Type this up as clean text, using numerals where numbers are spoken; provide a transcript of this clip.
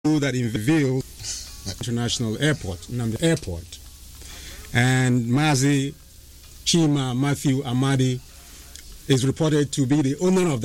that unveiled International Airport, Nnamdi Airport. And Mazi Chima Matthew Amadi is reported to be the owner of